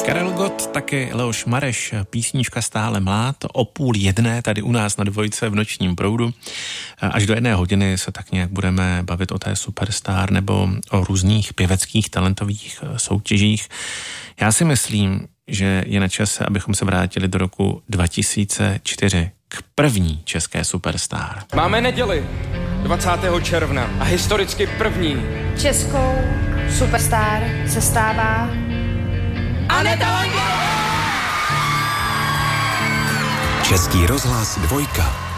Karel Gott, taky Leoš Mareš, písnička Stále mlád, o 12:30 tady u nás na Dvojce v Nočním proudu. Až do 1:00 se tak nějak budeme bavit o té Superstar nebo o různých pěveckých talentových soutěžích. Já si myslím, že je na čase, abychom se vrátili do roku 2004 k první české Superstar. Máme neděli 20. června a historicky první českou Superstar se stává Český rozhlas 2.